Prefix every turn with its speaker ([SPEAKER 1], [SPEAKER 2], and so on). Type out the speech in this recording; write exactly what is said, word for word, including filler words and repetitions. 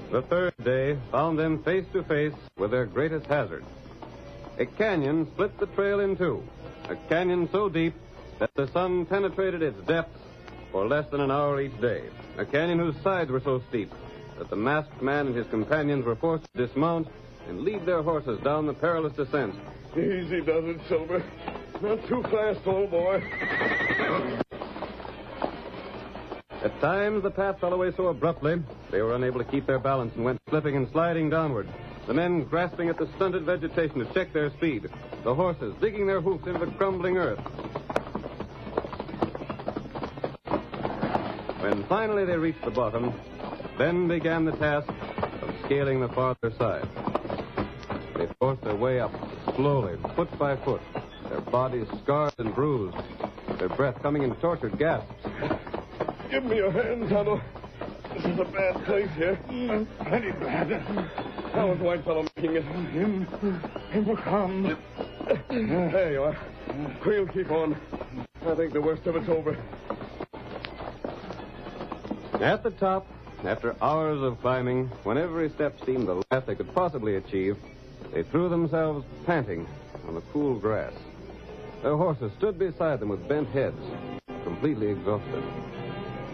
[SPEAKER 1] The third day found them face to face with their greatest hazard. A canyon split the trail in two. A canyon so deep that the sun penetrated its depths for less than an hour each day. A canyon whose sides were so steep that the masked man and his companions were forced to dismount and lead their horses down the perilous descent.
[SPEAKER 2] Easy does it, Silver. Not too fast, old boy.
[SPEAKER 1] At times, the path fell away so abruptly, they were unable to keep their balance and went slipping and sliding downward. The men grasping at the stunted vegetation to check their speed. The horses digging their hoofs into the crumbling earth. When finally they reached the bottom, then began the task of scaling the farther side. They forced their way up, slowly, foot by foot, their bodies scarred and bruised, their breath coming in tortured gasps.
[SPEAKER 2] Give me your hand, Tonto. This is a bad place here.
[SPEAKER 3] Plenty bad.
[SPEAKER 2] How is Whitefellow making it?
[SPEAKER 3] Him, him will come.
[SPEAKER 2] There you are. We'll keep on. I think the worst of it's over.
[SPEAKER 1] At the top, after hours of climbing, when every step seemed the last they could possibly achieve, they threw themselves panting on the cool grass. Their horses stood beside them with bent heads, completely exhausted.